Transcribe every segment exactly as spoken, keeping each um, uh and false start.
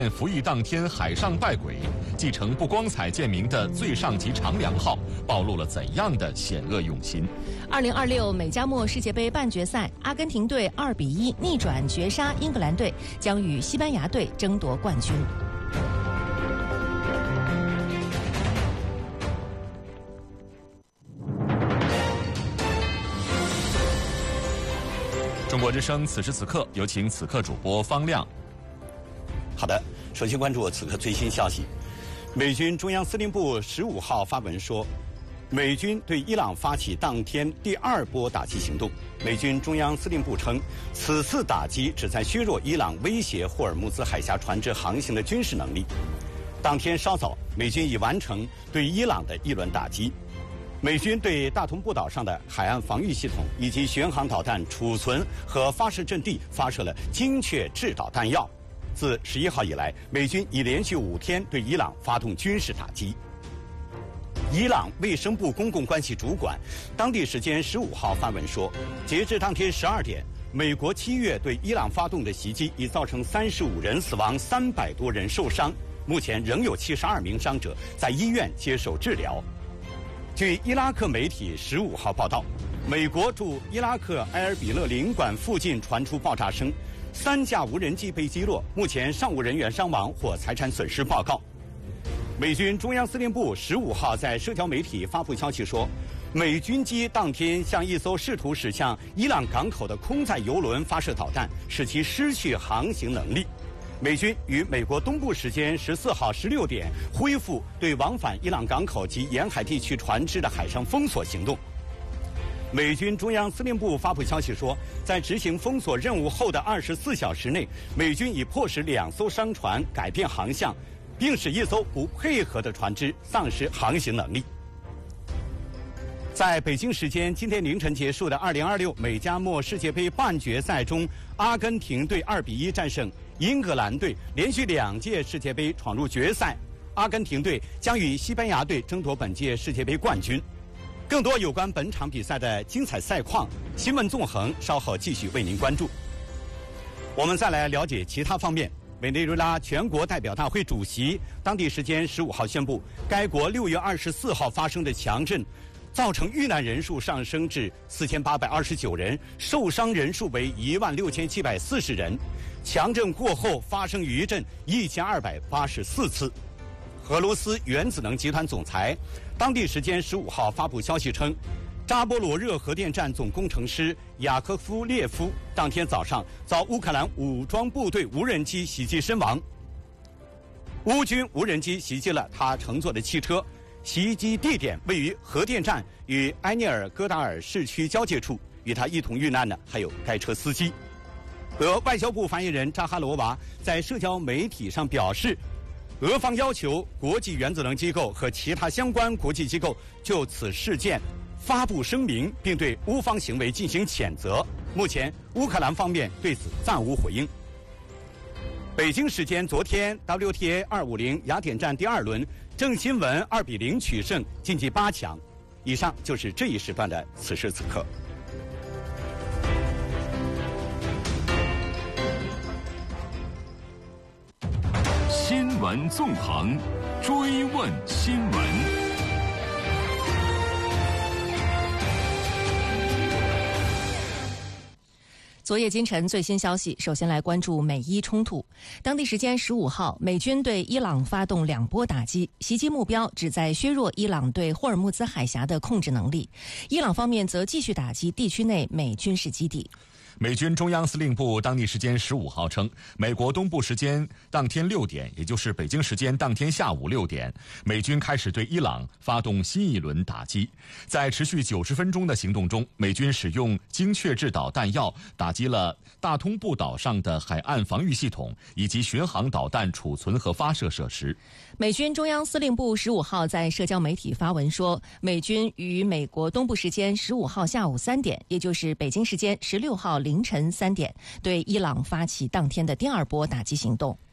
服役当天海上拜鬼，继承不光彩见名的最上级长良号，暴露了怎样的险恶用心？ 二零二六美加墨世界杯半决赛，阿根廷队二比一逆转绝杀英格兰队，将与西班牙队争夺冠军。 中国之声此时此刻，有请此刻主播方亮。 好的，首先关注此刻最新消息。美军中央司令部十五号发文说，美军对伊朗发起当天第二波打击行动。美军中央司令部称，此次打击旨在削弱伊朗威胁霍尔木兹海峡船只航行的军事能力。当天稍早，美军已完成对伊朗的一轮打击。美军对大通布岛上的海岸防御系统以及巡航导弹储存和发射阵地发射了精确制导弹药。自十一号以来，美军已连续五天对伊朗发动军事打击。伊朗卫生部公共关系主管当地时间十五号发文说，截至当天十二点，美国七月对伊朗发动的袭击已造成三十五人死亡，三百多人受伤，目前仍有七十二名伤者在医院接受治疗。据伊拉克媒体十五号报道，美国驻伊拉克埃尔比勒领馆附近传出爆炸声，三架无人机被击落，目前尚无人员伤亡或财产损失报告。美军中央司令部十五号在社交媒体发布消息说，美军机当天向一艘试图驶向伊朗港口的空载油轮发射导弹，使其失去航行能力。美军于美国东部时间十四号十六点恢复对往返伊朗港口及沿海地区船只的海上封锁行动。美军中央司令部发布消息说，在执行封锁任务后的二十四小时内，美军已迫使两艘商船改变航向，并使一艘不配合的船只丧失航行能力。在北京时间今天凌晨结束的二零二六美加墨世界杯半决赛中，阿根廷队二比一战胜英格兰队，连续两届世界杯闯入决赛。阿根廷队将与西班牙队争夺本届世界杯冠军。更多有关本场比赛的精彩赛况、新闻纵横，稍后继续为您关注。我们再来了解其他方面。委内瑞拉全国代表大会主席当地时间十五号宣布，该国六月二十四号发生的强震造成遇难人数上升至四千八百二十九人，受伤人数为一万六千七百四十人。强震过后发生余震一千二百八十四次。俄罗斯原子能集团总裁当地时间十五号发布消息称，扎波罗热核电站总工程师雅科夫列夫当天早上遭乌克兰武装部队无人机袭击身亡。乌军无人机袭击了他乘坐的汽车，袭击地点位于核电站与埃涅尔戈达尔市区交界处，与他一同遇难的还有该车司机。俄外交部发言人扎哈罗娃在社交媒体上表示，俄方要求国际原子能机构和其他相关国际机构就此事件发布声明，并对乌方行为进行谴责。目前乌克兰方面对此暂无回应。北京时间昨天 W T A 二五零雅典站第二轮，郑钦文二比零取胜，晋级八强。以上就是这一时段的此时此刻。 新闻纵横，追问新闻。 昨夜今晨最新消息，首先来关注美伊冲突。当地时间十五号，美军对伊朗发动两波打击，袭击目标旨在削弱伊朗对霍尔木兹海峡的控制能力。伊朗方面则继续打击地区内美军事基地。 美军中央司令部当地时间十五号称，美国东部时间当天六点，也就是北京时间当天下午六点，美军开始对伊朗发动新一轮打击。在持续九十分钟的行动中，美军使用精确制导弹药打击了大通布岛上的海岸防御系统以及巡航导弹储存和发射设施。 美军中央司令部十五号在社交媒体发文说，美军于美国东部时间十五号下午三点，也就是北京时间十六号凌晨三点，对伊朗发起当天的第二波打击行动。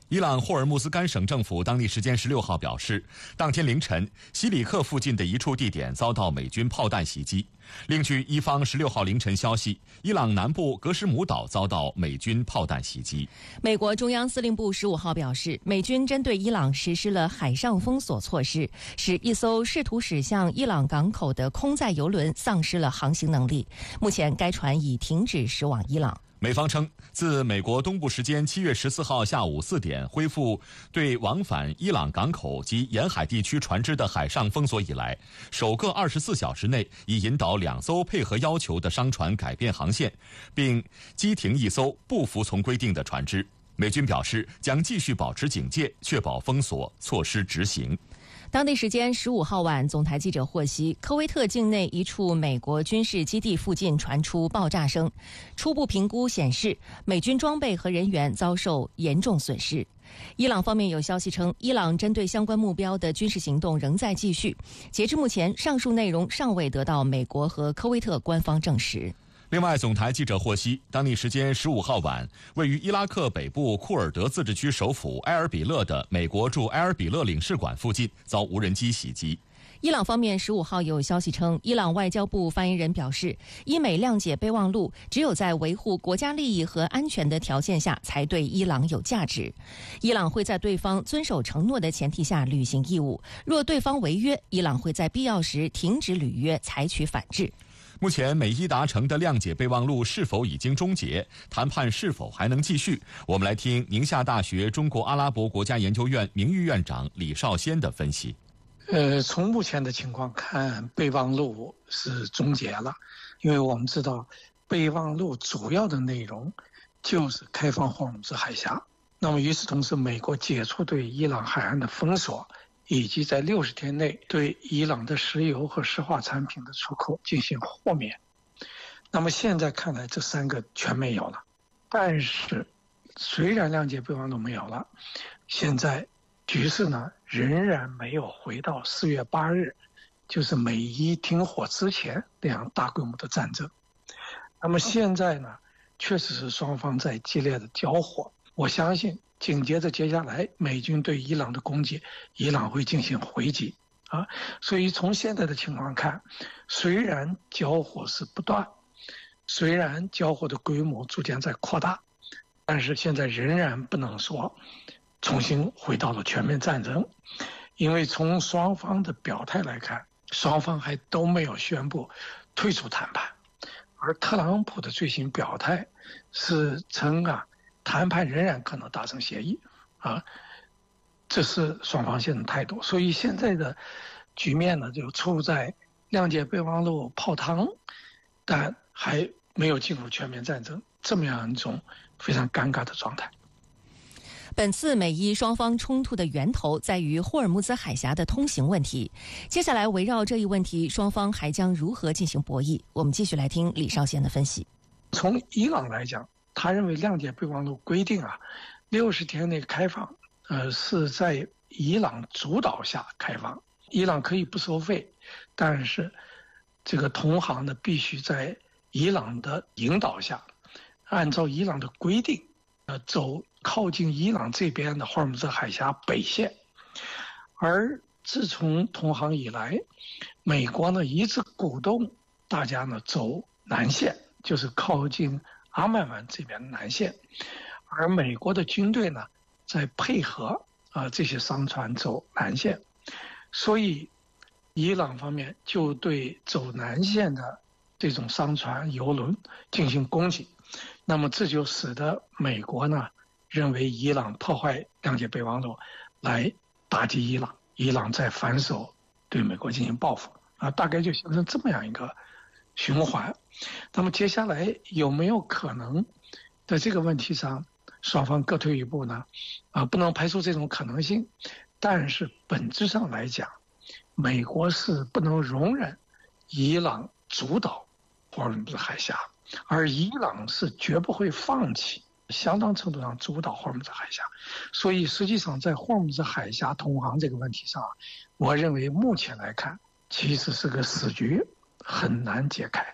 伊朗霍尔木兹干省政府当地时间十六号表示，当天凌晨，西里克附近的一处地点遭到美军炮弹袭击。另据伊方十六号凌晨消息，伊朗南部格什姆岛遭到美军炮弹袭击。 美国中央司令部十五号表示，美军针对伊朗实施了海上封锁措施，使一艘试图驶向伊朗港口的空载油轮丧失了航行能力。目前，该船已停止驶往伊朗。 美方称，自美国东部时间七月十四号下午四点恢复对往返伊朗港口及沿海地区船只的海上封锁以来，首个二十四小时内已引导两艘配合要求的商船改变航线，并击停一艘不服从规定的船只。美军表示将继续保持警戒，确保封锁措施执行。 当地时间十五号晚，总台记者获悉，科威特境内一处美国军事基地附近传出爆炸声，初步评估显示，美军装备和人员遭受严重损失。伊朗方面有消息称，伊朗针对相关目标的军事行动仍在继续。截至目前，上述内容尚未得到美国和科威特官方证实。 另外，总台记者获悉，当地时间十五号晚，位于伊拉克北部库尔德自治区首府埃尔比勒的美国驻埃尔比勒领事馆附近遭无人机袭击。 伊朗方面十五号有消息称，伊朗外交部发言人表示，伊美谅解备忘录只有在维护国家利益和安全的条件下才对伊朗有价值。伊朗会在对方遵守承诺的前提下履行义务，若对方违约，伊朗会在必要时停止履约，采取反制。 目前美伊达成的谅解备忘录是否已经终结？谈判是否还能继续？我们来听宁夏大学中国阿拉伯国家研究院名誉院长李少先的分析。 呃，从目前的情况看，备忘录是终结了，因为我们知道备忘录主要的内容就是开放霍尔木兹海峡。那么与此同时，美国解除对伊朗海岸的封锁，以及在六十天内对伊朗的石油和石化产品的出口进行豁免。那么现在看来，这三个全没有了。但是，虽然谅解备忘录没有了，现在局势呢仍然没有回到四月八日，就是美伊停火之前那样大规模的战争。那么现在呢，确实是双方在激烈的交火。我相信紧接着接下来美军对伊朗的攻击，伊朗会进行回击啊。所以从现在的情况看，虽然交火是不断，虽然交火的规模逐渐在扩大，但是现在仍然不能说重新回到了全面战争，因为从双方的表态来看，双方还都没有宣布退出谈判，而特朗普的最新表态是称啊，谈判仍然可能达成协议啊，这是双方现在的态度。所以现在的局面呢，就处在谅解备忘录泡汤，但还没有进入全面战争这么样一种非常尴尬的状态。 本次美伊双方冲突的源头在于霍尔木兹海峡的通行问题。接下来围绕这一问题，双方还将如何进行博弈？我们继续来听李少先的分析。 从伊朗来讲，他认为谅解备忘录规定啊，六十天内开放，呃，是在伊朗主导下开放。伊朗可以不收费，但是这个同行呢，必须在伊朗的引导下，按照伊朗的规定，呃，走靠近伊朗这边的霍尔木兹海峡北线。而自从同行以来，美国呢一直鼓动大家呢走南线，就是靠近阿曼湾这边的南线，而美国的军队呢在配合啊、呃、这些商船走南线，所以伊朗方面就对走南线的这种商船油轮进行攻击。那么这就使得美国呢认为伊朗破坏谅解备忘录来打击伊朗，伊朗再反手对美国进行报复啊，大概就形成这么样一个循环。那么接下来有没有可能在这个问题上双方各退一步呢？啊，不能排除这种可能性，但是本质上来讲，美国是不能容忍伊朗主导霍尔木兹海峡，而伊朗是绝不会放弃相当程度上主导霍尔木兹海峡。所以实际上在霍尔木兹海峡通航这个问题上，我认为目前来看其实是个死局，很难解开。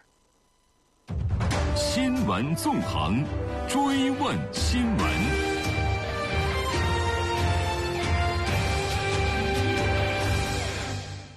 新闻纵横，追问新闻。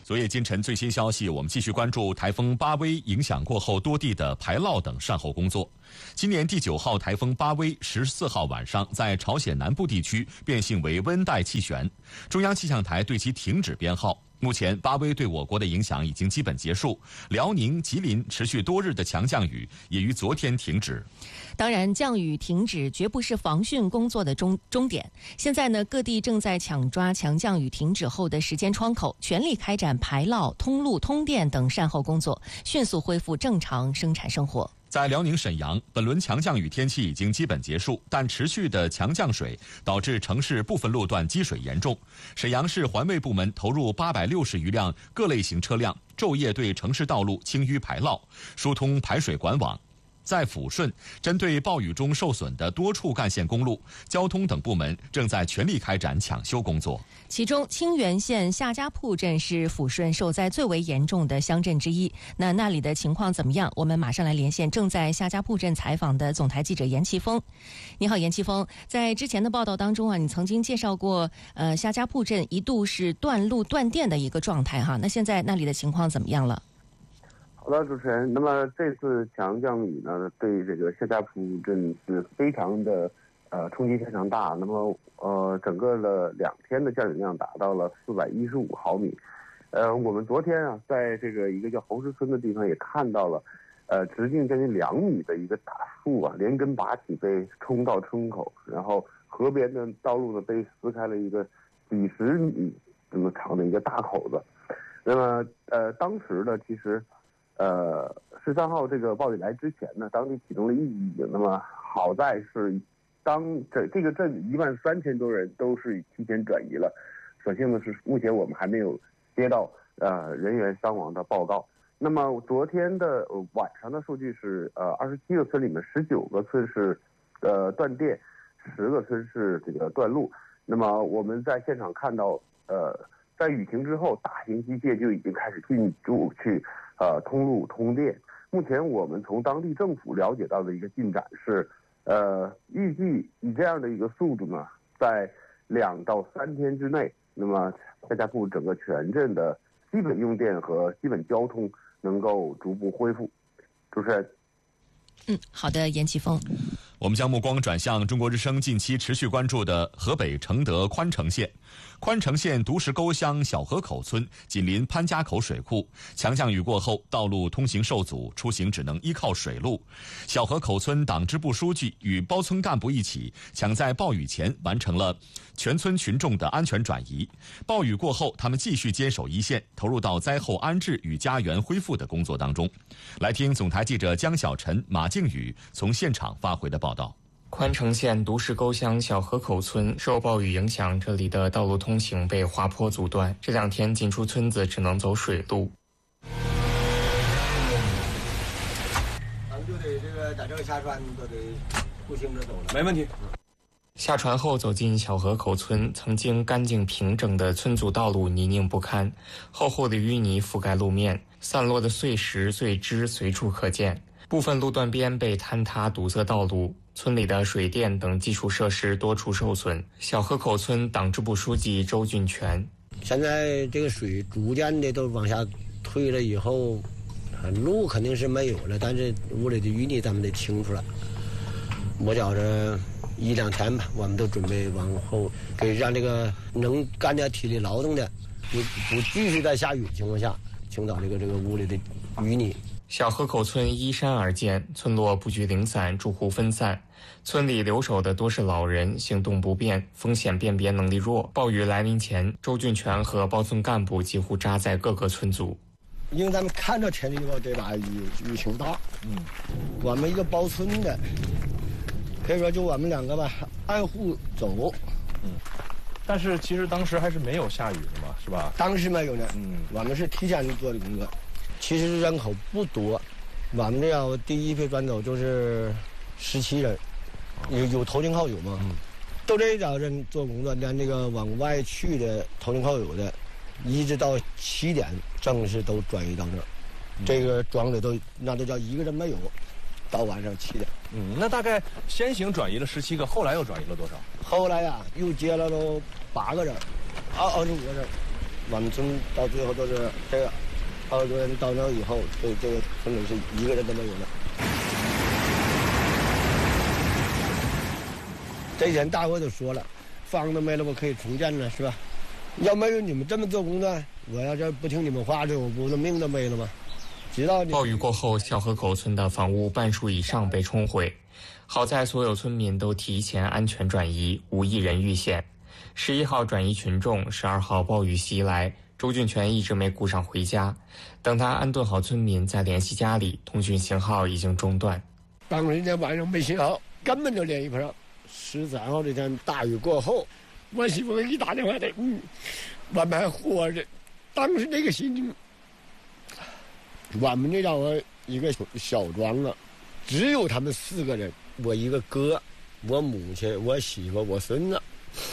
昨夜今晨最新消息，我们继续关注台风巴威影响过后多地的排涝等善后工作。今年第九号台风巴威十四号晚上在朝鲜南部地区变性为温带气旋，中央气象台对其停止编号。目前巴威对我国的影响已经基本结束，辽宁、吉林持续多日的强降雨也于昨天停止。 当然，降雨停止绝不是防汛工作的终终点。现在呢，各地正在抢抓强降雨停止后的时间窗口，全力开展排涝、通路、通电等善后工作，迅速恢复正常生产生活。 在辽宁沈阳，本轮强降雨天气已经基本结束，但持续的强降水导致城市部分路段积水严重。沈阳市环卫部门投入八百六十余辆各类型车辆，昼夜对城市道路清淤排涝，疏通排水管网。在抚顺，针对暴雨中受损的多处干线公路，交通等部门正在全力开展抢修工作。 其中，清源县夏家铺镇是抚顺受灾最为严重的乡镇之一。那那里的情况怎么样？我们马上来连线正在夏家铺镇采访的总台记者严奇峰。你好，严奇峰。在之前的报道当中啊，你曾经介绍过，呃，夏家铺镇一度是断路断电的一个状态哈。那现在那里的情况怎么样了？ 好的，主持人。那么这次强降雨呢，对这个夏家铺镇是非常的呃冲击非常大。那么呃，整个的两天的降雨量达到了四百一十五毫米。呃，我们昨天啊，在这个一个叫侯石村的地方也看到了，呃，直径将近两米的一个大树啊，连根拔起被冲到村口，然后河边的道路呢被撕开了一个几十米这么长的一个大口子。那么呃，当时呢，其实。呃，十三号这个暴雨来之前呢，当地启动了预警。那么好在是，当这这个镇一万三千多人都是提前转移了。所幸的是，目前我们还没有接到呃人员伤亡的报告。那么昨天的、呃、晚上的数据是，呃，二十七个村里面十九个村是呃断电，十个村是这个断路。那么我们在现场看到，呃，在雨停之后，大型机械就已经开始进驻去。呃，通路通电。目前我们从当地政府了解到的一个进展是，呃，预计以这样的一个速度呢，在两到三天之内，那么夏家铺整个全镇的基本用电和基本交通能够逐步恢复。主持人。 嗯，好的，严奇峰。 我们将目光转向中国之声近期持续关注的河北承德宽城县。宽城县独石沟乡小河口村紧邻潘家口水库，强降雨过后，道路通行受阻，出行只能依靠水路。小河口村党支部书记与包村干部一起，抢在暴雨前完成了全村群众的安全转移。暴雨过后，他们继续坚守一线，投入到灾后安置与家园恢复的工作当中。来听总台记者江小晨、马靖宇从现场发回的报道。 宽城县独石沟乡小河口村受暴雨影响，这里的道路通行被滑坡阻断，这两天进出村子只能走水路。 咱们就得这个在这个下船都得步行着走了， 没问题。 下船后走进小河口村，曾经干净平整的村组道路泥泞不堪，厚厚的淤泥覆盖路面，散落的碎石碎枝随处可见，部分路段边被坍塌堵塞道路。村里的水电等基础设施多处受损。小河口村党支部书记周俊全： 现在这个水逐渐的都往下退了以后，路肯定是没有了，但是屋里的淤泥咱们得清出来。我觉着一两天吧，我们都准备往后给让这个能干点体力劳动的，不不继续在下雨的情况下清扫这个这个屋里的淤泥。 小河口村依山而建，村落布局零散，住户分散。村里留守的多是老人，行动不便，风险辨别能力弱。暴雨来临前，周俊全和包村干部几乎扎在各个村组。 因为咱们看着天气预报，这把雨雨挺大，嗯，我们一个包村的，可以说就我们两个吧，按户走。 嗯，但是其实当时还是没有下雨的嘛，是吧？ 当时没有呢，嗯，我们是提前做的工作。其实人口不多，我们这样第一批转走就是十七人，有有投进靠友嘛，嗯，都这点人做工作，连这个往外去的投进靠友的，一直到七点正式都转移到这儿，嗯，这个庄里都那都叫一个人没有，到晚上七点。 嗯，那大概先行转移了十七个，后来又转移了多少？ 后来呀，啊，又接了都八个人，二二十五个人。 我们村到最后都是这个二十多人到那以后，这这个村里是一个人都没有了。这前大伙都说了，房子没了，我可以重建了，是吧？要没有你们这么做工作，我要这不听你们话，这我不是命都没了吗？直到暴雨过后，小河口村的房屋半数以上被冲毁，好在所有村民都提前安全转移，无一人遇险。十一号转移群众，十二号暴雨袭来，周俊全一直没顾上回家。等他安顿好村民，再联系家里，通讯信号已经中断。 当时那天晚上没信号，根本就联系不上。十三号这天大雨过后，我媳妇给你打电话的，嗯，我们还活着。当时那个心情，我们这叫一个小庄啊，只有他们四个人，我一个哥，我母亲，我媳妇，我孙子。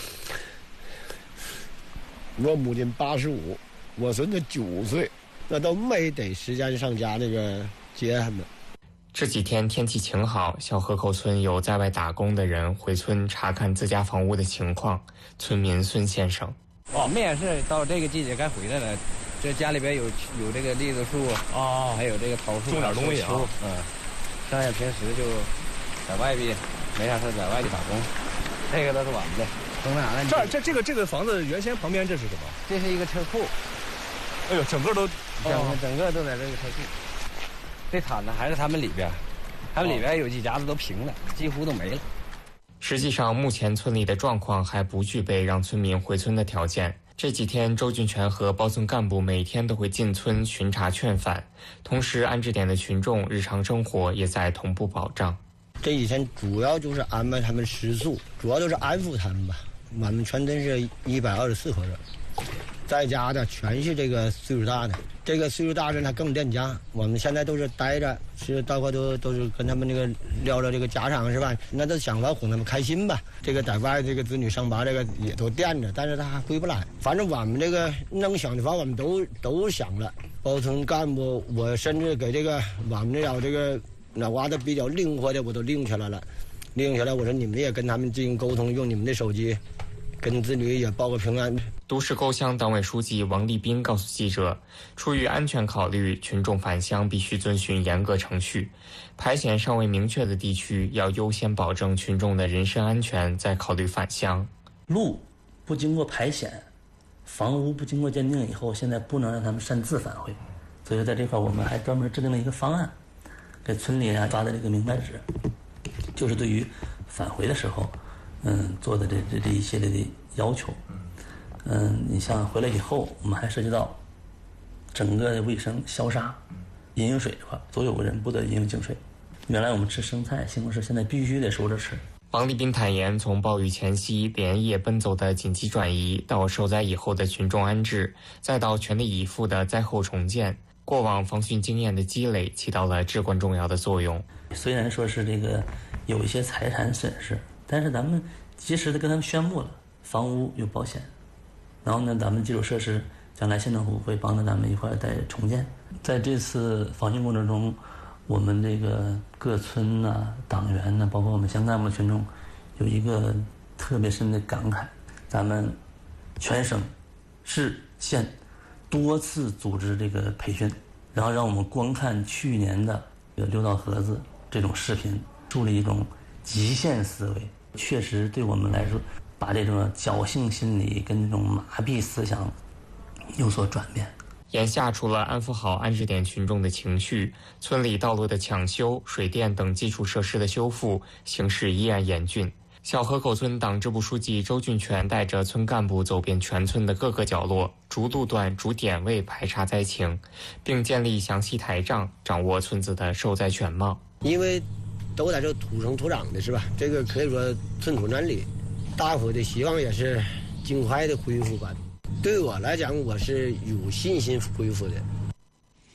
我母亲八十五，我孙子九岁，那都没得时间上家那个接他们。 这几天天气晴好，小河口村有在外打工的人回村查看自家房屋的情况。村民孙先生， 我们也是到这个季节该回来了，这家里边有有这个栗子树啊，还有这个桃树， 种点东西啊， 嗯，剩下平时就在外边没啥事，在外地打工，这个都是我们的。从哪呢？ 这儿这这个这个房子原先旁边这是什么？ 这是一个车库。 哎呦，整个都整个整个都在这个车库。这铲子还是他们里边，他们里边有几家子都平了，几乎都没了。 实际上，目前村里的状况还不具备让村民回村的条件。这几天，周俊全和包村干部每天都会进村巡查劝返，同时安置点的群众日常生活也在同步保障。 这几天主要就是安排他们食宿，主要就是安抚他们吧。我们全村是一百二十四口人，在家的全是这个岁数大的。这个岁数大的他更恋家，我们现在都是待着，是到会都都是跟他们这个聊聊这个家常是吧？那都想法哄他们开心吧。这个在外这个子女上班这个也都惦着，但是他还回不来。反正我们这个能想的法我们都都想了。包村干部，我甚至给这个我们这叫这个脑瓜子比较灵活的，我都拎起来了，拎起来我说你们也跟他们进行沟通，用你们的手机。跟子女也报个平安。 都市沟乡党委书记王立斌告诉记者，出于安全考虑，群众返乡必须遵循严格程序。排险尚未明确的地区，要优先保证群众的人身安全，再考虑返乡。 路不经过排险，房屋不经过鉴定以后，现在不能让他们擅自返回。所以在这块，我们还专门制定了一个方案，给村里啊发的这个明白纸，就是对于返回的时候。嗯，做的这这这一系列的要求，嗯，你像回来以后，我们还涉及到整个的卫生、消杀、饮用水这块，所有人不得饮用净水。原来我们吃生菜、西红柿，现在必须得收着吃。 王立斌坦言，从暴雨前夕连夜奔走的紧急转移，到受灾以后的群众安置，再到全力以赴的灾后重建，过往防汛经验的积累起到了至关重要的作用。 虽然说是这个有一些财产损失。但是咱们及时的跟他们宣布了，房屋有保险，然后呢，咱们基础设施将来县政府会帮着咱们一块儿再重建。在这次防汛过程中，我们这个各村呐、啊、党员呢，包括我们乡干部群众，有一个特别深的感慨：咱们全省、市、县多次组织这个培训，然后让我们观看去年的六道河子这种视频，树立一种极限思维，确实对我们来说，把这种侥幸心理跟这种麻痹思想有所转变。 眼下，除了安抚好安置点群众的情绪，村里道路的抢修、水电等基础设施的修复形势依然严峻。小河口村党支部书记周俊全带着村干部走遍全村的各个角落，逐路段、逐点位排查灾情，并建立详细台账，掌握村子的受灾全貌。 因为都在这土生土长的是吧？这个可以说寸土难里，大伙的希望也是尽快的恢复吧。对我来讲，我是有信心恢复的。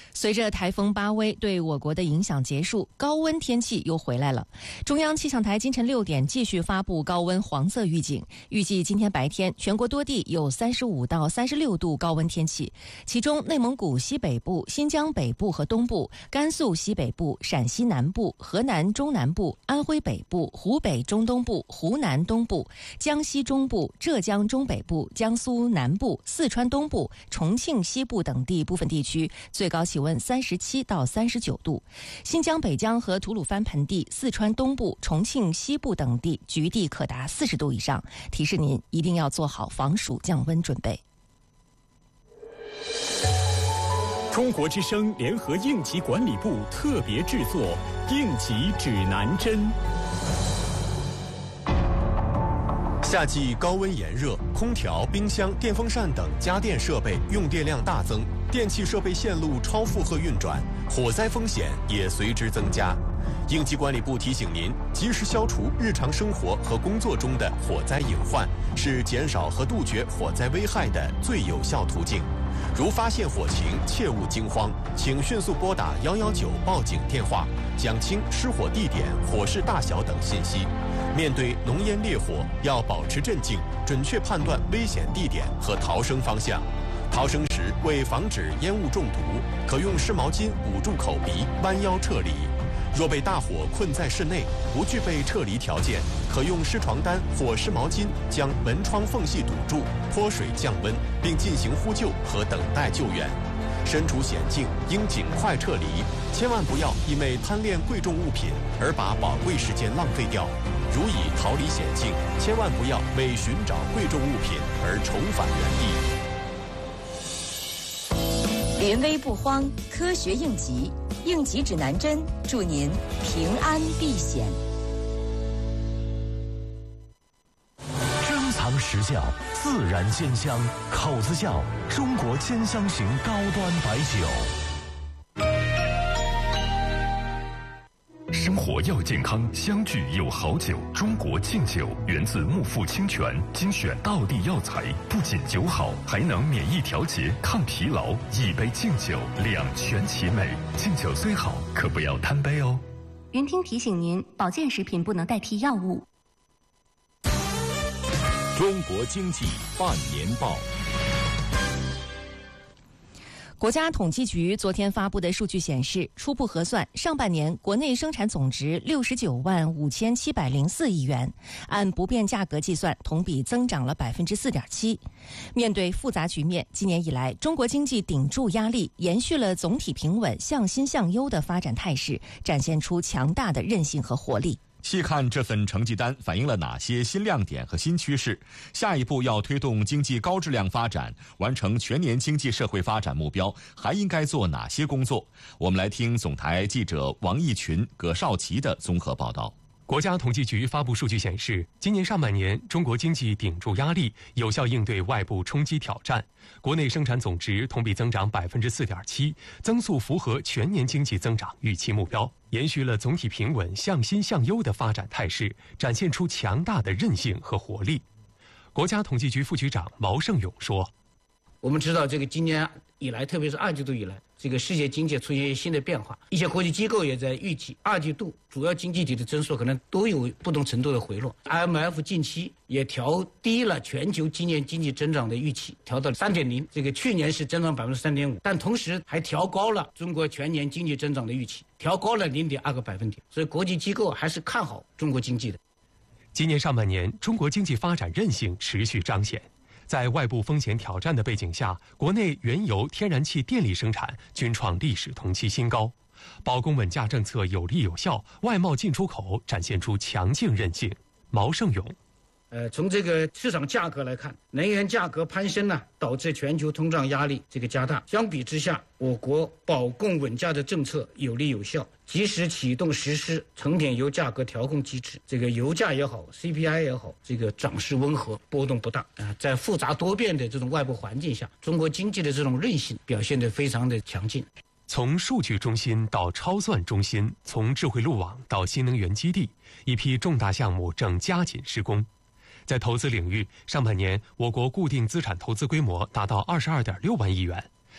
随着台风巴威对我国的影响结束，高温天气又回来了。中央气象台今晨六点继续发布高温黄色预警，预计今天白天全国多地有三十五到三十六度高温天气，其中内蒙古西北部、新疆北部和东部、甘肃西北部、陕西南部、河南中南部、安徽北部、湖北中东部、湖南东部、江西中部、浙江中北部、江苏南部、四川东部、重庆西部等地部分地区最高气温三十七到三十九度，新疆北疆和吐鲁番盆地、四川东部、重庆西部等地局地可达四十度以上，提示您一定要做好防暑降温准备。 中国之声联合应急管理部特别制作应急指南针。 夏季高温炎热，空调、冰箱、电风扇等家电设备用电量大增，电气设备线路超负荷运转，火灾风险也随之增加。应急管理部提醒您，及时消除日常生活和工作中的火灾隐患，是减少和杜绝火灾危害的最有效途径。如发现火情，切勿惊慌，请迅速拨打一一九报警电话，讲清失火地点、火势大小等信息。面对浓烟烈火，要保持镇静，准确判断危险地点和逃生方向。逃生时，为防止烟雾中毒，可用湿毛巾捂住口鼻，弯腰撤离。若被大火困在室内，不具备撤离条件，可用湿床单或湿毛巾将门窗缝隙堵住，泼水降温，并进行呼救和等待救援。身处险境，应尽快撤离，千万不要因为贪恋贵重物品而把宝贵时间浪费掉。如已逃离险境，千万不要为寻找贵重物品而重返原地。 临危不慌，科学应急，应急指南针，祝您平安避险。 珍藏实窖，自然鲜香，口子窖，中国兼香型高端白酒。 生活要健康，相聚有好酒。中国敬酒源自木富清泉，精选道地药材，不仅酒好，还能免疫调节、抗疲劳。一杯敬酒，两全其美。敬酒虽好，可不要贪杯哦。 云听提醒您，保健食品不能代替药物。 中国经济半年报。 国家统计局昨天发布的数据显示，初步核算，上半年国内生产总值六十九万五千七百零四亿元，按不变价格计算，同比增长了百分之四点七。面对复杂局面，今年以来，中国经济顶住压力，延续了总体平稳、向新向优的发展态势，展现出强大的韧性和活力。 细看这份成绩单反映了哪些新亮点和新趋势？下一步要推动经济高质量发展，完成全年经济社会发展目标，还应该做哪些工作？我们来听总台记者王义群、葛少奇的综合报道。 国家统计局发布数据显示，今年上半年中国经济顶住压力，有效应对外部冲击挑战，国内生产总值同比增长百分之四点七，增速符合全年经济增长预期目标，延续了总体平稳、向新向优的发展态势，展现出强大的韧性和活力。国家统计局副局长毛胜勇说：“ 我们知道，这个今年以来，特别是二季度以来，这个世界经济出现一些新的变化，一些国际机构也在预计二季度主要经济体的增速可能都有不同程度的回落。I M F 近期也调低了全球今年经济增长的预期，调到三点零，这个去年是增长百分之三点五，但同时还调高了中国全年经济增长的预期，调高了零点二个百分点。所以国际机构还是看好中国经济的。 今年上半年，中国经济发展韧性持续彰显。在外部风险挑战的背景下，国内原油、天然气、电力生产均创历史同期新高，保供稳价政策有力有效，外贸进出口展现出强劲韧性。毛胜勇。 呃，从这个市场价格来看，能源价格攀升呢，导致全球通胀压力这个加大。相比之下，我国保供稳价的政策有力有效，及时启动实施成品油价格调控机制。这个油价也好 ，C P I 也好，这个涨势温和，波动不大。啊、呃，在复杂多变的这种外部环境下，中国经济的这种韧性表现得非常的强劲。 从数据中心到超算中心，从智慧路网到新能源基地，一批重大项目正加紧施工。在投资领域，上半年我国固定资产投资规模达到二十二点六万亿元，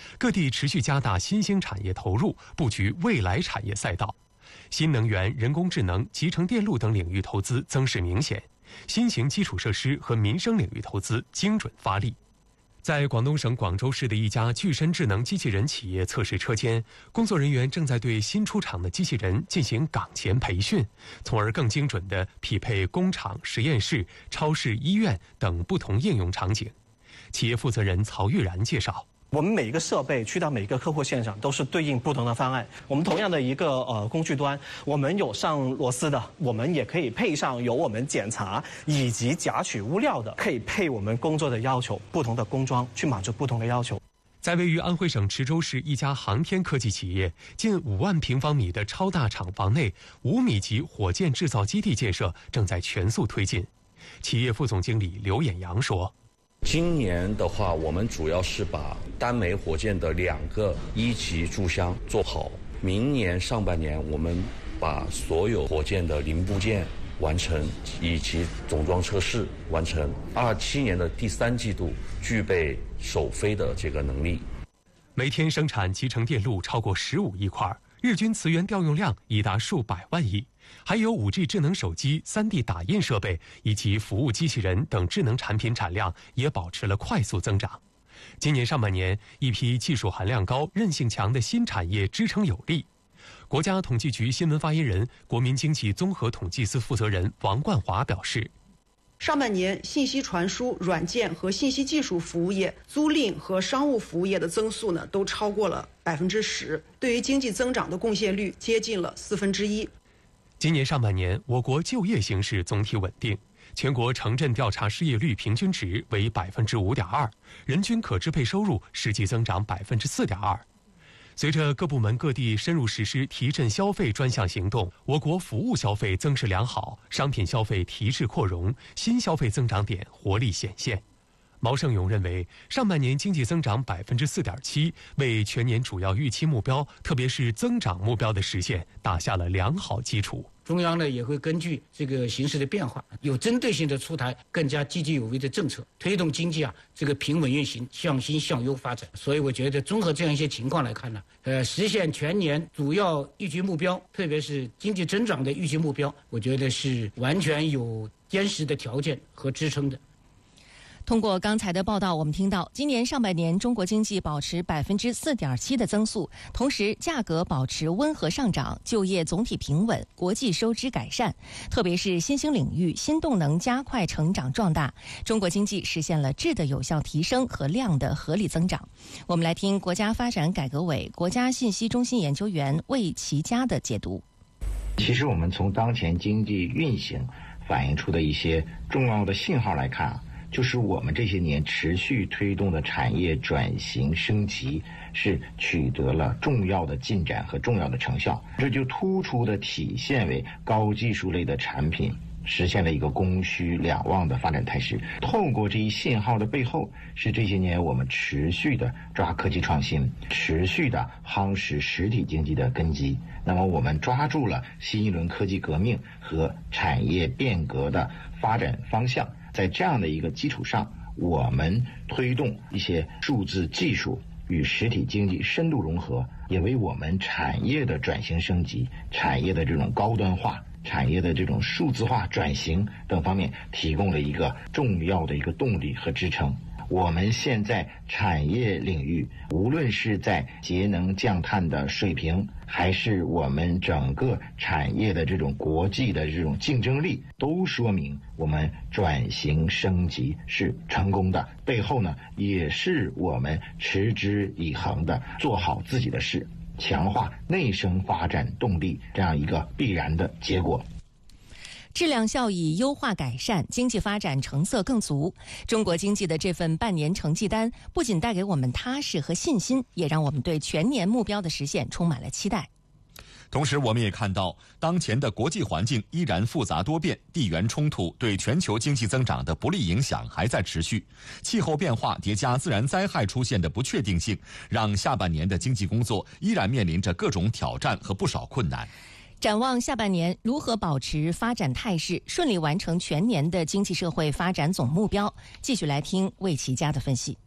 各地持续加大新兴产业投入，布局未来产业赛道。新能源、人工智能、集成电路等领域投资增势明显，新型基础设施和民生领域投资精准发力。在广东省广州市的一家具身智能机器人企业测试车间，工作人员正在对新出厂的机器人进行岗前培训，从而更精准地匹配工厂、实验室、超市、医院等不同应用场景。企业负责人曹玉然介绍， 我们每一个设备去到每一个客户现场都是对应不同的方案。我们同样的一个呃工具端，我们有上螺丝的，我们也可以配上有我们检查以及夹取物料的，可以配我们工作的要求，不同的工装去满足不同的要求。 在位于安徽省池州市一家航天科技企业近五万平方米的超大厂房内，五米级火箭制造基地建设正在全速推进。企业副总经理刘衍阳说， 今年的话，我们主要是把单枚火箭的两个一级注箱做好。明年上半年，我们把所有火箭的零部件完成，以及总装测试完成。二七年的第三季度具备首飞的这个能力。 每天生产集成电路超过十五亿块，日均磁源调用量已达数百万亿。还有 五 G 智能手机、三 D 打印设备以及服务机器人等智能产品产量也保持了快速增长。今年上半年，一批技术含量高、韧性强的新产业支撑有力。国家统计局新闻发言人、国民经济综合统计司负责人王冠华表示， 上半年信息传输、软件和信息技术服务业、租赁和商务服务业的增速呢，都超过了百分之十，对于经济增长的贡献率接近了四分之一。 今年上半年，我国就业形势总体稳定，全国城镇调查失业率平均值为百分之五点二，人均可支配收入实际增长百分之四点二。随着各部门各地深入实施提振消费专项行动，我国服务消费增势良好，商品消费提质扩容，新消费增长点活力显现。毛盛勇认为，上半年经济增长百分之四点七，为全年主要预期目标，特别是增长目标的实现打下了良好基础。 中央呢也会根据这个形势的变化，有针对性的出台更加积极有为的政策，推动经济啊这个平稳运行，向新向优发展。所以我觉得综合这样一些情况来看呢，呃，实现全年主要预期目标，特别是经济增长的预期目标，我觉得是完全有坚实的条件和支撑的。 通过刚才的报道，我们听到今年上半年中国经济保持百分之四点七的增速，同时价格保持温和上涨，就业总体平稳，国际收支改善，特别是新兴领域、新动能加快成长壮大，中国经济实现了质的有效提升和量的合理增长。我们来听国家发展改革委国家信息中心研究员魏其佳的解读。 其实我们从当前经济运行反映出的一些重要的信号来看啊，就是我们这些年持续推动的产业转型升级是取得了重要的进展和重要的成效，这就突出的体现为高技术类的产品实现了一个供需两旺的发展态势。透过这一信号的背后，是这些年我们持续的抓科技创新，持续的夯实实体经济的根基。那么我们抓住了新一轮科技革命和产业变革的发展方向，在这样的一个基础上，我们推动一些数字技术与实体经济深度融合，也为我们产业的转型升级、产业的这种高端化、产业的这种数字化转型等方面提供了一个重要的一个动力和支撑。我们现在产业领域，无论是在节能降碳的水平，还是我们整个产业的这种国际的这种竞争力，都说明我们转型升级是成功的，背后呢也是我们持之以恒的做好自己的事，强化内生发展动力这样一个必然的结果。 质量效益优化改善，经济发展成色更足。中国经济的这份半年成绩单不仅带给我们踏实和信心，也让我们对全年目标的实现充满了期待。 同时，我们也看到，当前的国际环境依然复杂多变，地缘冲突对全球经济增长的不利影响还在持续，气候变化叠加自然灾害出现的不确定性，让下半年的经济工作依然面临着各种挑战和不少困难。 展望下半年，如何保持发展态势，顺利完成全年的经济社会发展总目标？继续来听魏其佳的分析。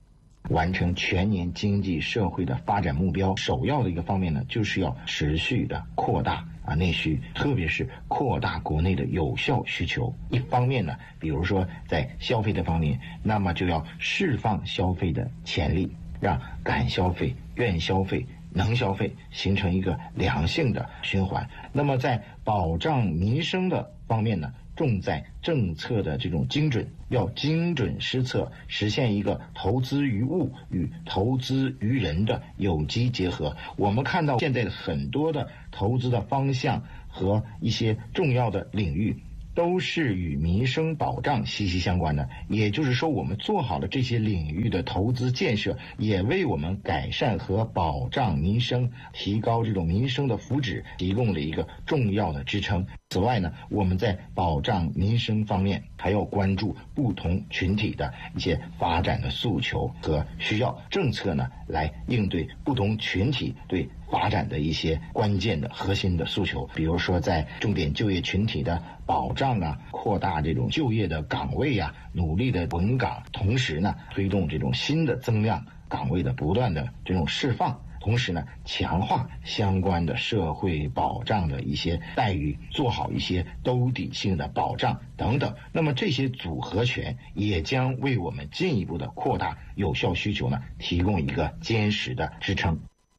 完成全年经济社会的发展目标，首要的一个方面呢，就是要持续的扩大啊内需，特别是扩大国内的有效需求。一方面呢，比如说在消费的方面，那么就要释放消费的潜力，让敢消费、愿消费、能消费形成一个良性的循环。那么在保障民生的方面呢，重在政策的这种精准，要精准施策，实现一个投资于物与投资于人的有机结合。我们看到现在很多的投资的方向和一些重要的领域都是与民生保障息息相关的，也就是说，我们做好了这些领域的投资建设，也为我们改善和保障民生、提高这种民生的福祉提供了一个重要的支撑。此外呢，我们在保障民生方面还要关注不同群体的一些发展的诉求和需要，政策呢来应对不同群体对发展的一些关键的核心的诉求，比如说在重点就业群体的保障啊，扩大这种就业的岗位啊，努力的稳岗，同时呢推动这种新的增量岗位的不断的这种释放，同时呢强化相关的社会保障的一些待遇，做好一些兜底性的保障等等。那么这些组合拳也将为我们进一步的扩大有效需求呢提供一个坚实的支撑。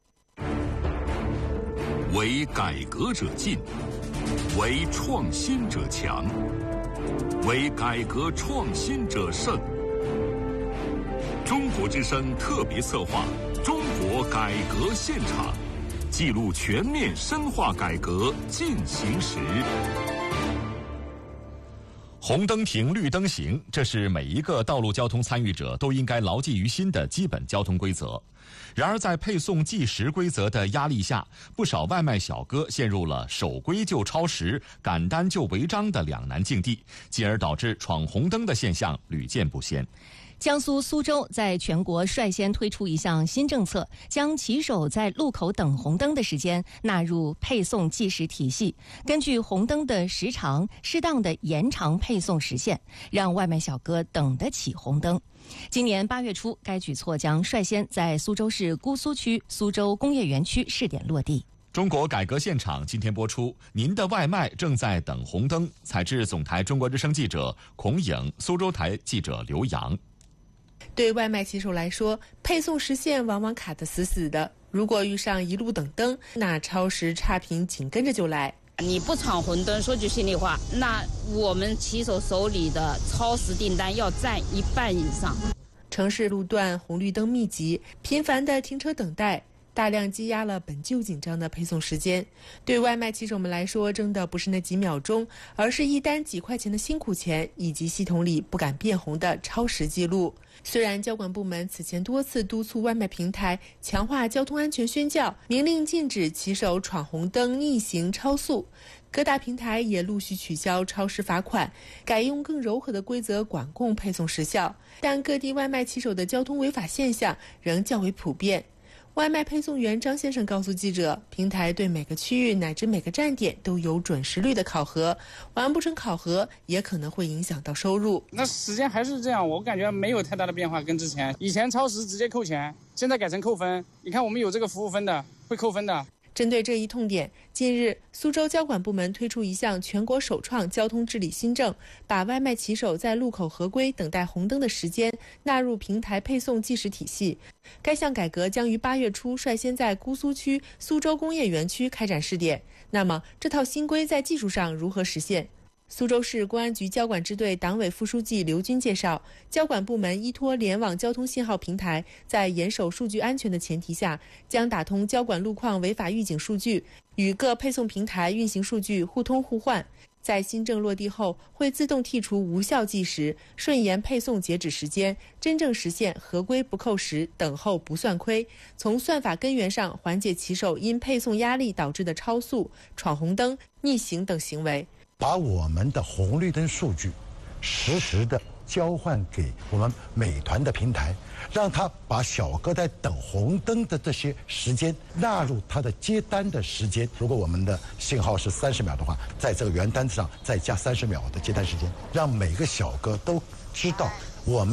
为改革者进，为创新者强，为改革创新者胜。中国之声特别策划《中国改革现场》，记录全面深化改革进行时。 红灯停，绿灯行，这是每一个道路交通参与者都应该牢记于心的基本交通规则。然而，在配送计时规则的压力下，不少外卖小哥陷入了守规就超时、赶单就违章的两难境地，进而导致闯红灯的现象屡见不鲜。 江苏苏州在全国率先推出一项新政策，将骑手在路口等红灯的时间纳入配送计时体系，根据红灯的时长，适当的延长配送时限，让外卖小哥等得起红灯。今年八月初，该举措将率先在苏州市姑苏区苏州工业园区试点落地。 中国改革现场今天播出，您的外卖正在等红灯。采制总台中国之声记者孔颖，苏州台记者刘洋。 对外卖骑手来说，配送时限往往卡得死死的，如果遇上一路等灯，那超时差评紧跟着就来。 你不闯红灯，说句心里话，那我们骑手手里的超时订单要占一半以上。 城市路段红绿灯密集，频繁的停车等待，大量积压了本就紧张的配送时间。对外卖骑手们来说，争的不是那几秒钟，而是一单几块钱的辛苦钱，以及系统里不敢变红的超时记录。虽然交管部门此前多次督促外卖平台强化交通安全宣教，明令禁止骑手闯红灯、逆行、超速，各大平台也陆续取消超时罚款，改用更柔和的规则管控配送时效，但各地外卖骑手的交通违法现象仍较为普遍。外卖配送员张先生告诉记者，平台对每个区域乃至每个站点都有准时率的考核，完不成考核也可能会影响到收入。 那时间还是这样，我感觉没有太大的变化，跟之前以前超时直接扣钱，现在改成扣分。你看我们有这个服务分的，会扣分的。 针对这一痛点，近日苏州交管部门推出一项全国首创交通治理新政，把外卖骑手在路口合规等待红灯的时间纳入平台配送计时体系。该项改革将于八月初率先在姑苏区苏州工业园区开展试点。那么这套新规在技术上如何实现？苏州市公安局交管支队党委副书记刘军介绍，交管部门依托联网交通信号平台，在严守数据安全的前提下，将打通交管路况违法预警数据，与各配送平台运行数据互通互换。在新政落地后，会自动剔除无效计时，顺延配送截止时间，真正实现合规不扣时，等候不算亏，从算法根源上缓解骑手因配送压力导致的超速、闯红灯、逆行等行为。 把我们的红绿灯数据实时的交换给我们美团的平台，让他把小哥在等红灯的这些时间纳入他的接单的时间。如果我们的信号是三十秒的话，在这个原单子上再加三十秒的接单时间，让每个小哥都知道我们的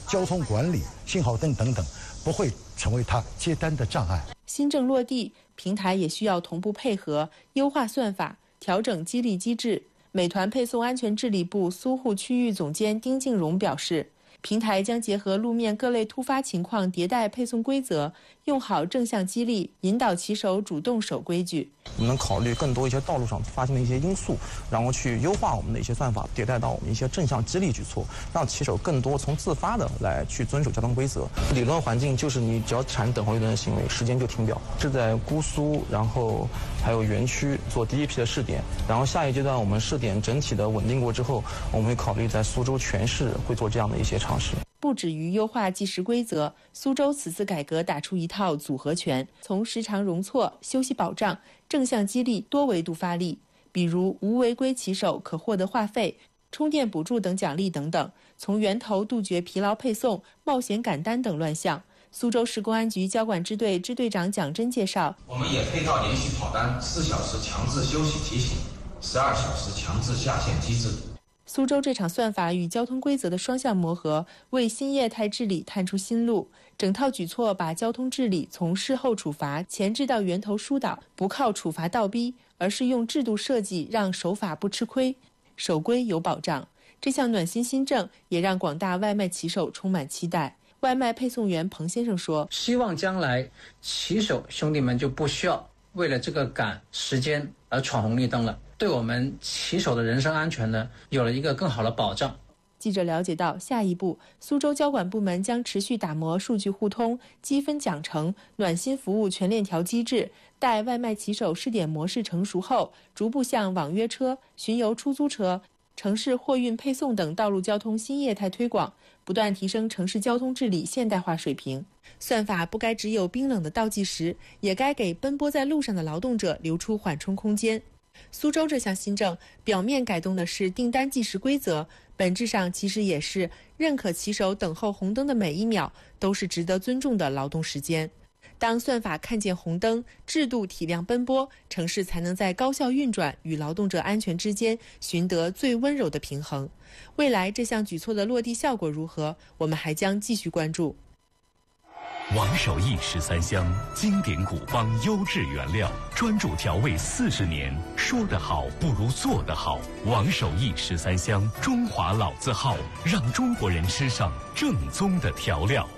交通管理、信号灯等等，不会成为它接单的障碍。 新政落地，平台也需要同步配合，优化算法，调整激励机制。美团配送安全治理部苏沪区域总监丁敬荣表示，平台将结合路面各类突发情况迭代配送规则，用好正向激励，引导骑手主动守规矩。 我们考虑更多一些道路上发生的一些因素，然后去优化我们的一些算法，迭代到我们一些正向激励举措，让骑手更多从自发的来去遵守交通规则。理论环境就是你只要产生等候绿灯的行为，时间就停表。是在姑苏，然后还有园区做第一批的试点，然后下一阶段我们试点整体的稳定过之后，我们会考虑在苏州全市会做这样的一些尝试。 不止于优化计时规则，苏州此次改革打出一套组合拳，从时长容错、休息保障、正向激励多维度发力，比如无违规骑手可获得话费、充电补助等奖励等等，从源头杜绝疲劳配送、冒险赶单等乱象。苏州市公安局交管支队支队长蒋真介绍， 我们也配套连续跑单、四小时强制休息提醒、十二小时强制下线机制。 苏州这场算法与交通规则的双向磨合，为新业态治理探出新路。整套举措把交通治理从事后处罚前置到源头疏导，不靠处罚倒逼，而是用制度设计让守法不吃亏，守规有保障。这项暖心新政也让广大外卖骑手充满期待。外卖配送员彭先生说， 希望将来骑手兄弟们就不需要为了这个赶时间而闯红绿灯了，对我们骑手的人身安全呢有了一个更好的保障。 记者了解到，下一步苏州交管部门将持续打磨数据互通、积分奖惩、暖心服务全链条机制，待外卖骑手试点模式成熟后，逐步向网约车、巡游出租车、城市货运配送等道路交通新业态推广，不断提升城市交通治理现代化水平。算法不该只有冰冷的倒计时，也该给奔波在路上的劳动者留出缓冲空间。苏州这项新政表面改动的是订单计时规则，本质上其实也是认可骑手等候红灯的每一秒都是值得尊重的劳动时间。当算法看见红灯，制度体谅奔波，城市才能在高效运转与劳动者安全之间寻得最温柔的平衡。未来这项举措的落地效果如何，我们还将继续关注。 王守义十三香，经典古方优质原料，专注调味四十年。说得好不如做得好。王守义十三香，中华老字号，让中国人吃上正宗的调料。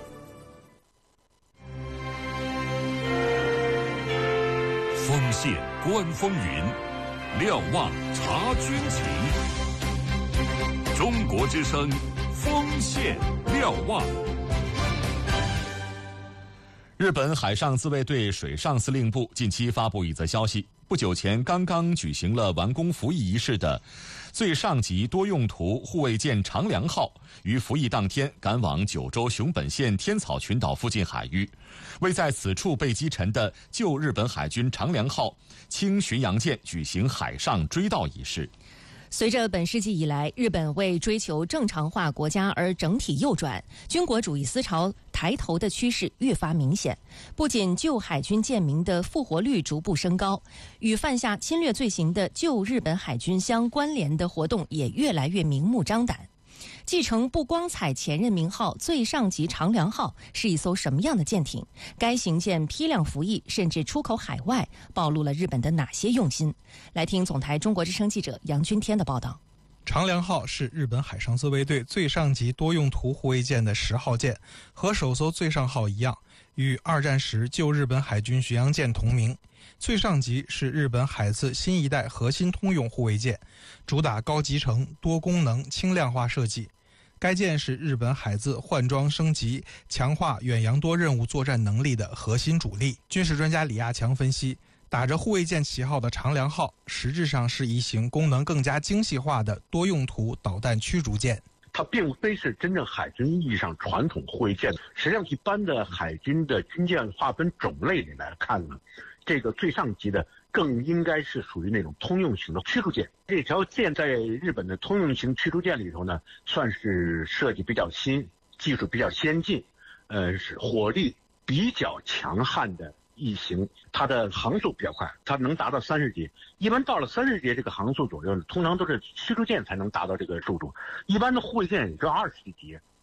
锋线观风云，瞭望察军情。中国之声，锋线瞭望。 日本海上自卫队水上司令部近期发布一则消息，不久前刚刚举行了完工服役仪式的最上级多用途护卫舰长良号于服役当天赶往九州熊本县天草群岛附近海域，为在此处被击沉的旧日本海军长良号轻巡洋舰举行海上追悼仪式。 随着本世纪以来日本为追求正常化国家而整体右转，军国主义思潮抬头的趋势越发明显。不仅旧海军舰民的复活率逐步升高，与犯下侵略罪行的旧日本海军相关联的活动也越来越明目张胆。继承不光彩前任名号最上级长良号是一艘什么样的舰艇？该型舰批量服役甚至出口海外，暴露了日本的哪些用心？来听总台中国之声记者杨君天的报道。 长良号是日本海上自卫队最上级多用途护卫舰的十号舰，和首艘最上号一样，与二战时旧日本海军巡洋舰同名。最上级是日本海自新一代核心通用护卫舰，主打高集成、多功能、轻量化设计。该舰是日本海自换装升级、强化远洋多任务作战能力的核心主力。军事专家李亚强分析，打着护卫舰旗号的长良号实质上是一型功能更加精细化的多用途导弹驱逐舰。 它并非是真正海军意义上传统护卫舰，实际上一般的海军的军舰划分种类里来看呢，这个最上级的更应该是属于那种通用型的驱逐舰。这条舰在日本的通用型驱逐舰里头呢，算是设计比较新、技术比较先进，呃，是火力比较强悍的一型。它的航速比较快，它能达到三十节。一般到了三十节这个航速左右，通常都是驱逐舰才能达到这个速度。一般的护卫舰也就二十几节。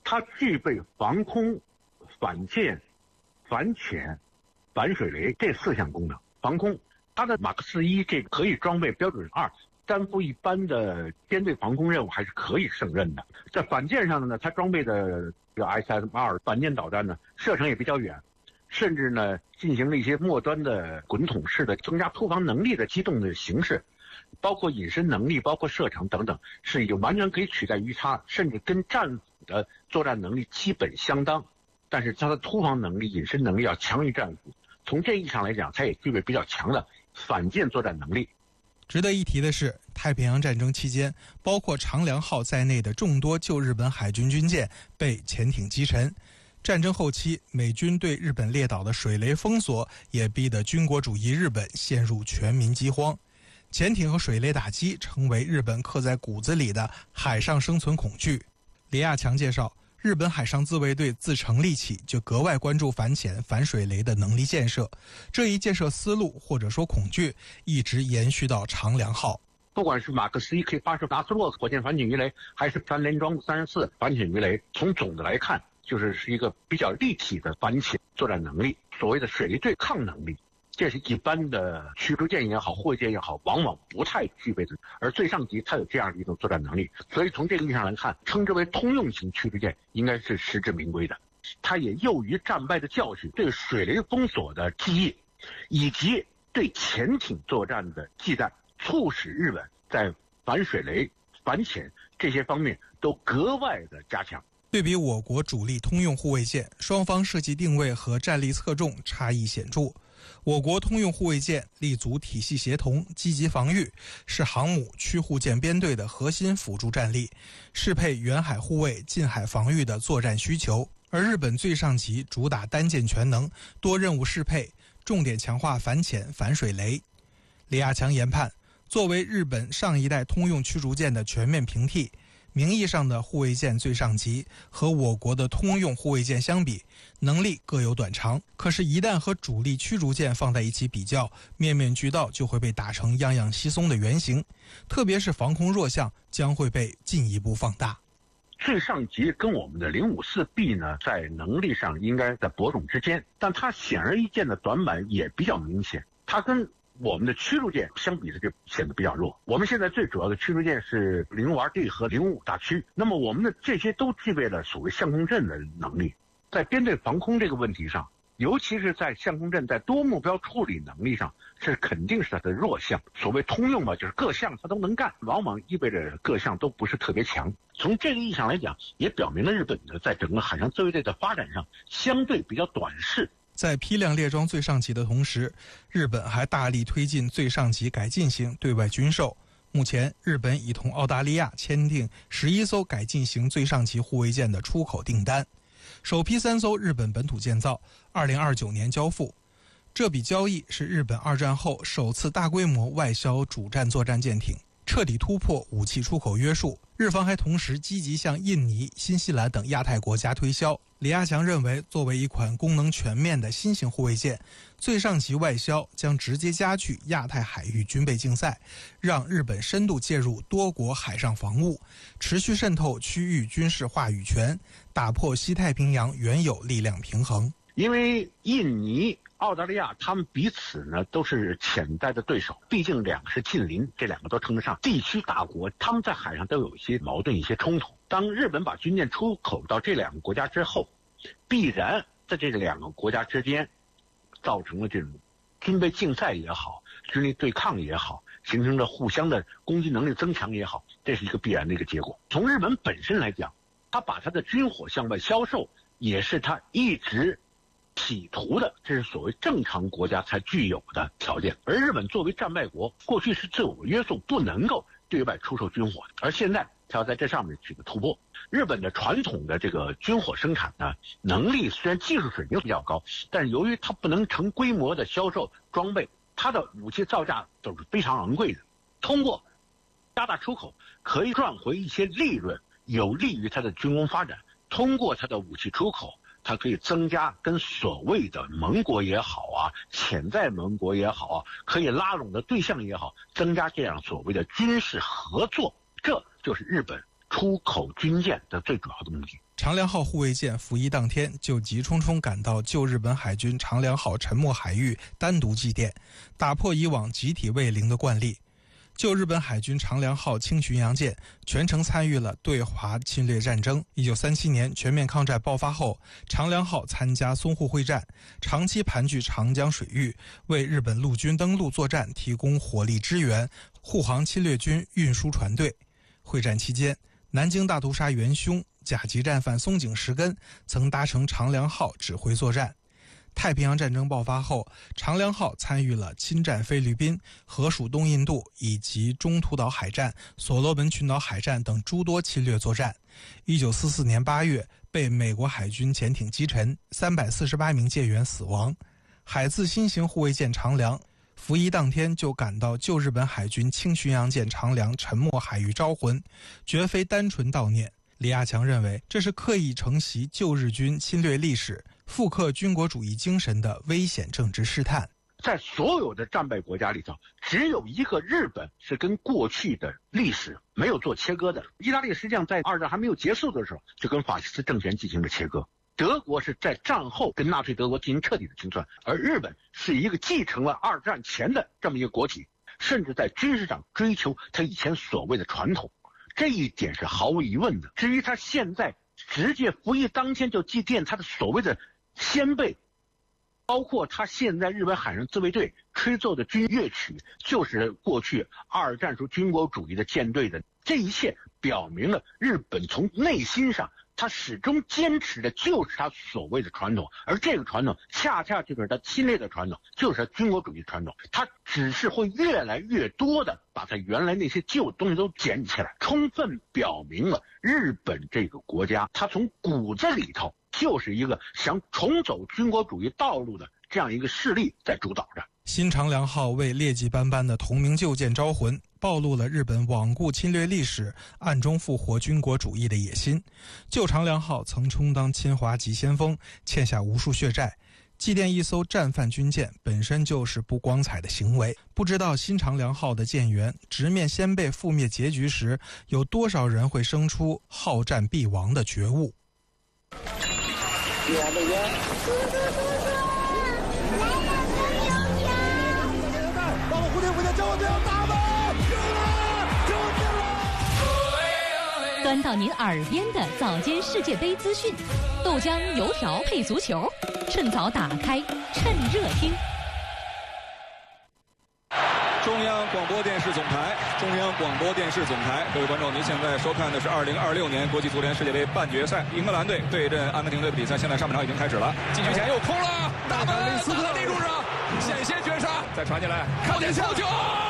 它具备防空、反舰、反潜、反水雷这四项功能。防空，它的马克思一这个可以装备标准二，担负一般的编队防空任务还是可以胜任的。在反舰上呢，它装备的这个 S M 二反舰导弹呢，射程也比较远，甚至呢进行了一些末端的滚筒式的增加突防能力的机动的形式。包括隐身能力，包括射程等等，是已经完全可以取代鱼叉，甚至跟战斧的作战能力基本相当。但是它的突防能力、隐身能力要强于战斧。从这意义上来讲，它也具备比较强的反舰作战能力。 值得一提的是，太平洋战争期间，包括长良号在内的众多旧日本海军军舰被潜艇击沉。战争后期，美军对日本列岛的水雷封锁，也逼得军国主义日本陷入全民饥荒。潜艇和水雷打击成为日本刻在骨子里的海上生存恐惧。李亚强介绍，日本海上自卫队自成立起就格外关注反潜、反水雷的能力建设，这一建设思路或者说恐惧一直延续到长良号。 不管是马克思一可以发射达斯洛火箭反潜鱼雷，还是三联装三十四反潜鱼雷，从总的来看，就是是一个比较立体的反潜作战能力，所谓的水雷对抗能力。这是一般的驱逐舰也好，护卫舰也好，往往不太具备的。而最上级它有这样的一种作战能力，所以从这个意义上来看，称之为通用型驱逐舰应该是实至名归的。它也囿于战败的教训，对水雷封锁的记忆，以及对潜艇作战的忌惮，促使日本在反水雷、反潜这些方面都格外的加强。 对比我国主力通用护卫舰，双方设计定位和战力侧重差异显著。我国通用护卫舰立足体系协同、积极防御，是航母驱护舰编队的核心辅助战力，适配远海护卫、近海防御的作战需求。而日本最上级主打单舰全能、多任务适配，重点强化反潜、反水雷。李亚强研判，作为日本上一代通用驱逐舰的全面平替，名义上的护卫舰最上级和我国的通用护卫舰相比，能力各有短长。可是，一旦和主力驱逐舰放在一起比较，面面俱到就会被打成样样稀松的原型，特别是防空弱项将会被进一步放大。 最上级跟我们的零五四 B 呢，在能力上应该在伯仲之间，但它显而易见的短板也比较明显，它跟我们的驱逐舰相比的就显得比较弱。我们现在最主要的驱逐舰是零五 R D 和零五大驱，那么我们的这些都具备了所谓相控阵的能力。在编队防空这个问题上，尤其是在相控阵在多目标处理能力上，是肯定是它的弱项。所谓通用嘛，就是各项它都能干，往往意味着各项都不是特别强。从这个意义上来讲，也表明了日本的在整个海上自卫队的发展上相对比较短视。 在批量列装最上级的同时，日本还大力推进最上级改进型对外军售。目前，日本已同澳大利亚签订十一艘改进型最上级护卫舰的出口订单，首批三艘日本本土建造，二零二九年交付。这笔交易是日本二战后首次大规模外销主战作战舰艇，彻底突破武器出口约束。日方还同时积极向印尼、新西兰等亚太国家推销。李亚强认为，作为一款功能全面的新型护卫舰，最上级外销将直接加剧亚太海域军备竞赛，让日本深度介入多国海上防务，持续渗透区域军事话语权，打破西太平洋原有力量平衡。 因为印尼、澳大利亚他们彼此呢都是潜在的对手，毕竟两个是近邻，这两个都称得上地区大国，他们在海上都有一些矛盾、一些冲突。当日本把军舰出口到这两个国家之后，必然在这两个国家之间造成了这种军备竞赛也好，军力对抗也好，形成了互相的攻击能力增强也好，这是一个必然的一个结果。从日本本身来讲，他把他的军火向外销售，也是他一直企图的，这是所谓正常国家才具有的条件。而日本作为战败国，过去是自我约束，不能够对外出售军火的，而现在他要在这上面取得突破。日本的传统的这个军火生产呢，能力虽然技术水平比较高，但是由于它不能成规模的销售装备，它的武器造价都是非常昂贵的。通过加大出口，可以赚回一些利润，有利于它的军工发展。通过它的武器出口，它可以增加跟所谓的盟国也好啊，潜在盟国也好啊，可以拉拢的对象也好，增加这样所谓的军事合作，这就是日本出口军舰的最主要的目的。 长良号护卫舰服役当天就急冲冲赶到旧日本海军长良号沉没海域单独祭奠，打破以往集体慰灵的惯例。旧日本海军长良号轻巡洋舰全程参与了对华侵略战争。一九三七年全面抗战爆发后，长良号参加淞沪会战，长期盘踞长江水域，为日本陆军登陆作战提供火力支援，护航侵略军运输船队。会战期间，南京大屠杀元凶甲级战犯松井石根曾搭乘长良号指挥作战。太平洋战争爆发后，长良号参与了侵占菲律宾、河属东印度以及中途岛海战、所罗门群岛海战等诸多侵略作战。一九四四年八月，被美国海军潜艇击沉，三百四十八名舰员死亡。海自新型护卫舰长良服役当天就赶到旧日本海军轻巡洋舰长良沉没海域招魂，绝非单纯悼念。李亚强认为，这是刻意承袭旧日军侵略历史、复刻军国主义精神的危险政治试探。 在所有的战败国家里头，只有一个日本是跟过去的历史没有做切割的。意大利实际上在二战还没有结束的时候就跟法西斯政权进行了切割，德国是在战后跟纳粹德国进行彻底的清算，而日本是一个继承了二战前的这么一个国体，甚至在军事上追求他以前所谓的传统，这一点是毫无疑问的。至于他现在直接服役当天就祭奠他的所谓的先辈，包括他现在日本海上自卫队吹奏的军乐曲就是过去二战时候军国主义的舰队的，这一切表明了日本从内心上他始终坚持的就是他所谓的传统，而这个传统恰恰就是他侵略的传统，就是他军国主义传统。他只是会越来越多的把他原来那些旧东西都捡起来，充分表明了日本这个国家他从骨子里头就是一个想重走军国主义道路的这样一个势力在主导着。 新长良号为劣迹斑斑的同名旧舰招魂，暴露了日本罔顾侵略历史、暗中复活军国主义的野心。旧长良号曾充当侵华急先锋，欠下无数血债。祭奠一艘战犯军舰本身就是不光彩的行为，不知道新长良号的舰员直面先辈覆灭结局时，有多少人会生出好战必亡的觉悟。 端到您耳边的早间世界杯资讯，豆浆油条配足球，趁早打开，趁热听。 中央广播电视总台，中央广播电视总台，各位观众，您现在收看的是二零二六年国际足联世界杯半决赛，英格兰队对阵阿根廷队的比赛，现在上半场已经开始了。禁区前又空了，大门雷斯特立住上，险些绝杀，再传进来，靠点球球。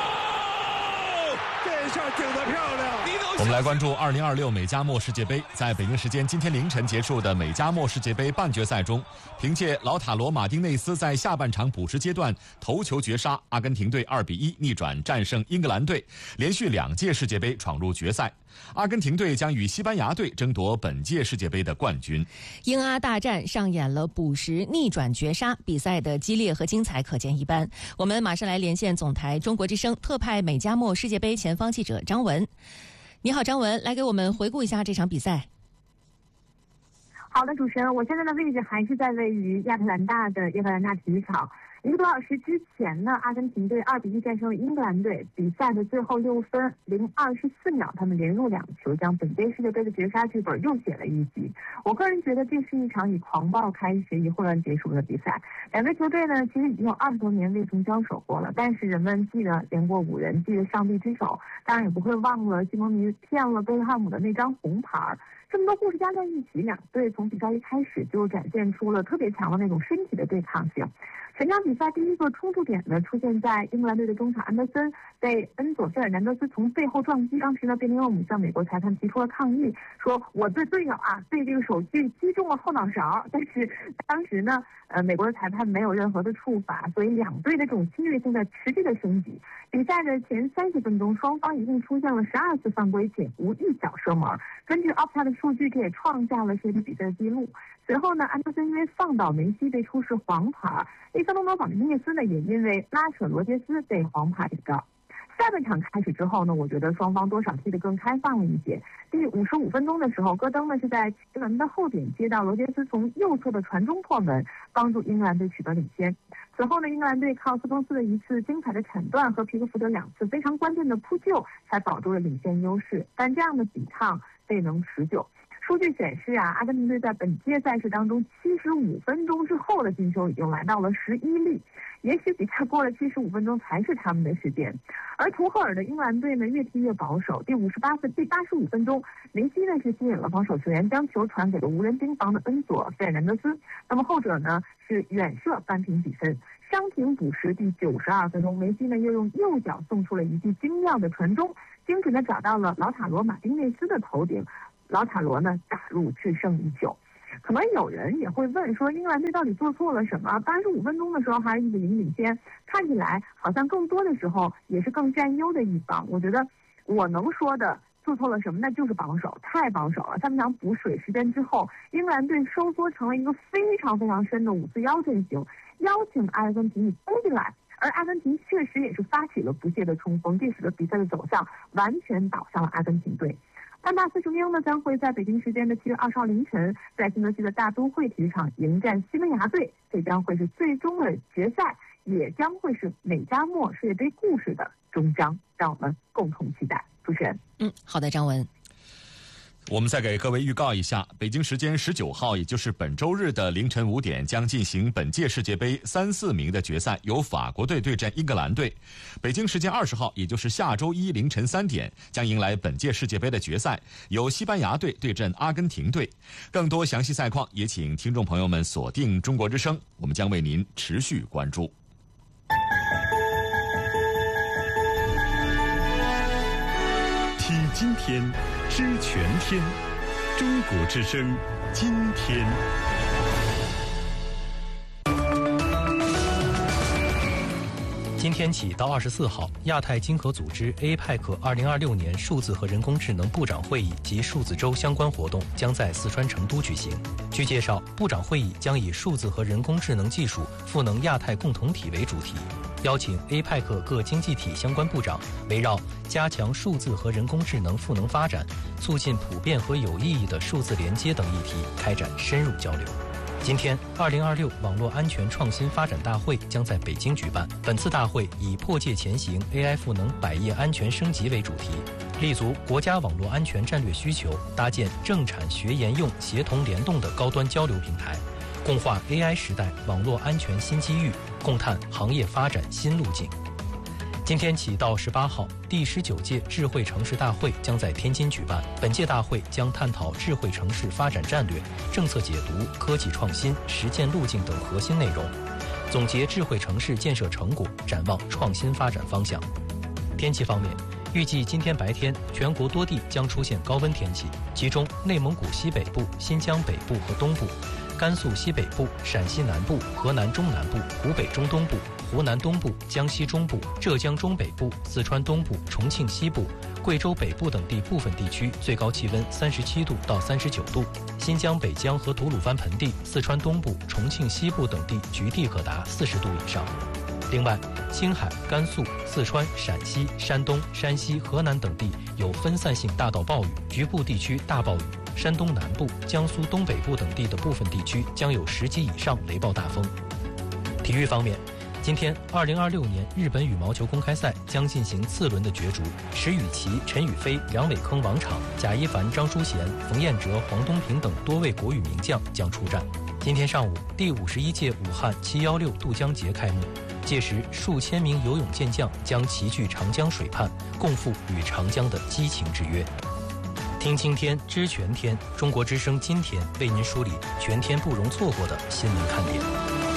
这下顶得漂亮！ 我们来关注二零二六美加墨世界杯，在北京时间今天凌晨结束的美加墨世界杯半决赛中，凭借老塔罗马丁内斯在下半场补时阶段头球绝杀，阿根廷队二比一逆转战胜英格兰队，连续两届世界杯闯入决赛。阿根廷队将与西班牙队争夺本届世界杯的冠军。 英阿大战上演了补时逆转绝杀，比赛的激烈和精彩可见一斑。我们马上来连线总台中国之声特派美加墨世界杯前方记者张文。你好，张文，来给我们回顾一下这场比赛。 好的，主持人，我现在的位置还是在位于亚特兰大的亚特兰大体育场。一个多小时之前呢，阿根廷队二比一战胜了英格兰队。比赛的最后六分零二十四秒，他们连入两球，将本届世界杯的绝杀剧本又写了一集。我个人觉得这是一场以狂暴开始，以混乱结束的比赛。两个球队呢，其实已经有二十多年未曾交手过了，但是人们记得连过五人，记得上帝之手，当然也不会忘了西蒙尼骗了贝克汉姆的那张红牌。这么多故事加在一起，两队从比赛一开始就展现出了特别强的那种身体的对抗性。全场比赛第一个冲突点呢，出现在英格兰队的中场安德森被恩佐费尔南德斯从背后撞击。当时呢，贝林厄姆向美国裁判提出了抗议，说我的队友啊被这个手具击中了后脑勺。但是当时呢，呃，美国的裁判没有任何的处罚，所以两队的这种侵略性在持续的升级。比赛的前三十分钟，双方一共出现了十二次犯规，且无一脚射门。根据 Opta 的数据，这也创下了世界杯比赛的记录。随后呢，安德森因为放倒梅西被出示黄牌，利桑多罗·马丁内斯呢也因为拉扯罗杰斯被黄牌警告。 下半场开始之后呢，我觉得双方多少踢得更开放了一些。第五十五分钟的时候，戈登呢是在奇门的后点接到罗杰斯从右侧的传中破门，帮助英格兰队取得领先。此后呢，英格兰队靠斯通斯的一次精彩的铲断和皮克福德两次非常关键的扑救，才保住了领先优势。但这样的抵抗未能持久。数据显示啊，阿根廷队在本届赛事当中七十五分钟之后的进球已经来到了十一粒，也许比赛过了七十五分钟才是他们的时间。而图赫尔的英格兰队呢越踢越保守，第五十八分第八十五分钟，梅西呢是吸引了防守球员将球传给了无人盯防的恩佐费尔南德斯，那么后者呢是远射扳平比分。伤停补时第九十二分钟，梅西呢又用右脚送出了一记精妙的传中，精准的找到了老塔罗马丁内斯的头顶，老塔罗呢打入制胜一球。可能有人也会问说，英格兰队到底做错了什么？八十五分钟的时候还是一比零领先，看起来好像更多的时候也是更占优的一方。我觉得我能说的做错了什么，那就是防守，太保守了。下半场补水时间之后，英格兰队收缩成了一个非常非常深的五四幺阵型，邀请阿根廷你攻进来。而阿根廷确实也是发起了不懈的冲锋，这使得比赛的走向完全倒向了阿根廷队。潘纳斯雄鹰呢将会在北京时间的七月二十号凌晨，在新泽西的大都会体育场迎战西班牙队，这将会是最终的决赛，也将会是美加墨世界杯故事的终章，让我们共同期待。主持人， 嗯，好的，张文。 我们再给各位预告一下，北京时间十九号，也就是本周日的凌晨五点，将进行本届世界杯三四名的决赛，由法国队对阵英格兰队。北京时间二十号，也就是下周一凌晨三点，将迎来本届世界杯的决赛，由西班牙队对阵阿根廷队。更多详细赛况，也请听众朋友们锁定中国之声，我们将为您持续关注。 听今天，知全天，中国之声，今天。 今天起到二十四号，亚太经合组织 A P E C 二零二六年数字和人工智能部长会议及数字周相关活动将在四川成都举行。据介绍，部长会议将以数字和人工智能技术赋能亚太共同体为主题，邀请 A P E C 各经济体相关部长围绕加强数字和人工智能赋能发展、促进普遍和有意义的数字连接等议题开展深入交流。今天，二零二六网络安全创新发展大会将在北京举办。本次大会以“迫切前行 A I 赋能百业安全升级”为主题，立足国家网络安全战略需求，搭建政产学研用协同联动的高端交流平台，共话 A I 时代网络安全新机遇，共探行业发展新路径。今天起到十八号，第十九届智慧城市大会将在天津举办。本届大会将探讨智慧城市发展战略、政策解读、科技创新、实践路径等核心内容，总结智慧城市建设成果，展望创新发展方向。天气方面，预计今天白天全国多地将出现高温天气，其中内蒙古西北部、新疆北部和东部、甘肃西北部、陕西南部、河南中南部、湖北中东部、湖南东部、江西中部、浙江中北部、四川东部、重庆西部、贵州北部等地部分地区最高气温三十七度到三十九度，新疆北疆和吐鲁番盆地、四川东部、重庆西部等地局地可达四十度以上。另外，青海、甘肃、四川、陕西、山东、山西、河南等地有分散性大到暴雨，局部地区大暴雨。山东南部、江苏东北部等地的部分地区将有十级以上雷暴大风。体育方面，今天二零二六年日本羽毛球公开赛将进行次轮的角逐，石宇奇、陈雨菲、梁伟铿、王昶、贾一凡、张淑贤、冯彦哲、黄东萍等多位国羽名将将出战。今天上午，第五十一届武汉七一六渡江节开幕，届时数千名游泳健将将齐聚长江水畔，共赴与长江的激情之约。听今天，知全天，中国之声今天为您梳理全天不容错过的新闻看点。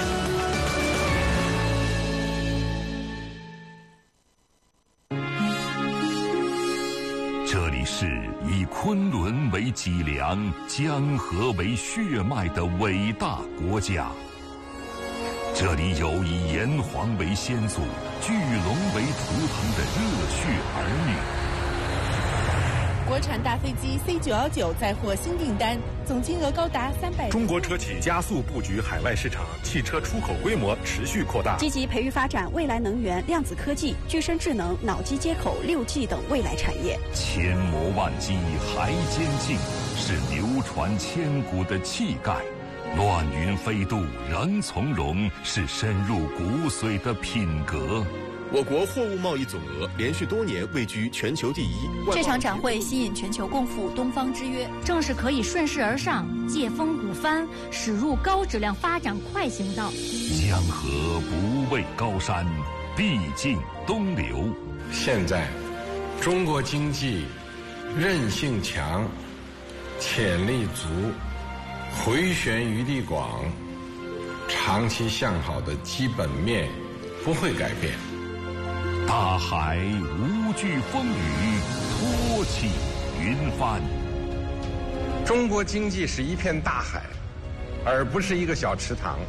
这里是以昆仑为脊梁、江河为血脉的伟大国家。这里有以炎黄为先祖、巨龙为图腾的热血儿女。 国产大飞机 C 九一九再获新订单，总金额高达三百。 中国车企加速布局海外市场，汽车出口规模持续扩大， 积极培育发展未来能源、量子科技、具身智能、脑机接口、六 G 等未来产业。 千磨万击还坚劲，是流传千古的气概。乱云飞渡仍从容，是深入骨髓的品格。 我国货物贸易总额连续多年位居全球第一。 这场展会吸引全球共赴东方之约， 正是可以顺势而上，借风鼓帆，驶入高质量发展快行道。 江河不畏高山，必尽东流。 现在，中国经济韧性强，潜力足，回旋余地广，长期向好的基本面不会改变。 大海无惧风雨，托起云帆。 中国经济是一片大海，而不是一个小池塘。